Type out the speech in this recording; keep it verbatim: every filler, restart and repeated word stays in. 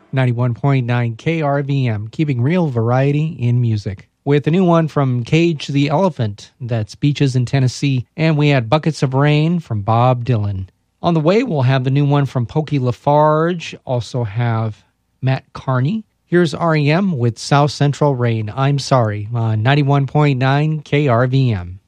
ninety-one point nine K R V M, keeping real variety in music. With a new one from Cage the Elephant, that's Beaches in Tennessee, and we had Buckets of Rain from Bob Dylan. On the way, we'll have the new one from Pokey Lafarge, also have Matt Carney. Here's R E M with South Central Rain, I'm Sorry, on ninety-one point nine K R V M.